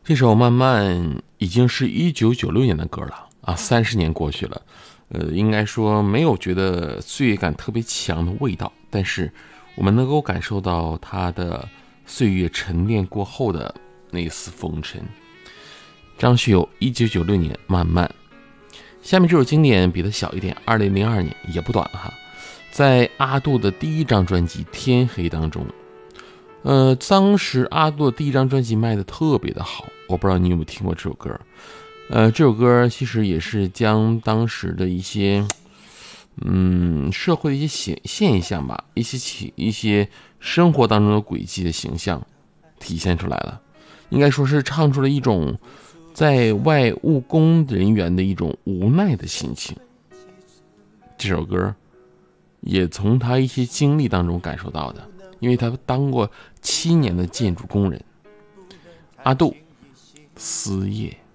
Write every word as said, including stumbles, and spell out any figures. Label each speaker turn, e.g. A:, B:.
A: 这首《慢慢》已经是一九九六年的歌了啊，三十年过去了，呃，应该说没有觉得岁月感特别强的味道，但是我们能够感受到它的岁月沉淀过后的那一丝风尘。张学友一九九六年《慢慢》，下面这首经典比它小一点，二零零二年也不短哈，在阿杜的第一张专辑《天黑》当中。呃，当时阿杜的第一张专辑卖的特别的好，我不知道你有没有听过这首歌。呃，这首歌其实也是将当时的一些，嗯，社会的一些现现象吧，一些起一些生活当中的轨迹的形象体现出来了，应该说是唱出了一种在外务工人员的一种无奈的心情。这首歌也从他一些经历当中感受到的。因为他当过七年的建筑工人。阿杜，思夜。